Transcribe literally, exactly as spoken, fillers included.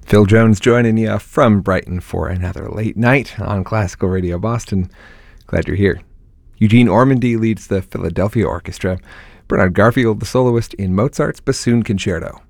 Phil Jones joining you from Brighton for another late night on Classical Radio Boston. Glad you're here. Eugene Ormandy leads the Philadelphia Orchestra. Bernard Garfield, the soloist in Mozart's Bassoon Concerto.